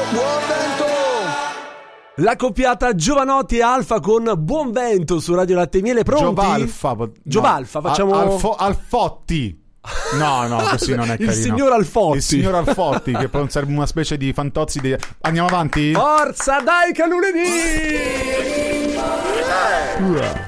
Buon vento! La coppiata Giovanotti e Alfa con Buon Vento su Radio Latte e Miele. Pronti? Giovalfa, facciamo Alfotti. No, così non è carino. Il signor Alfotti. Il signor Alfotti, che sarebbe una specie di Fantozzi di... Andiamo avanti? Forza, dai che è lunedì!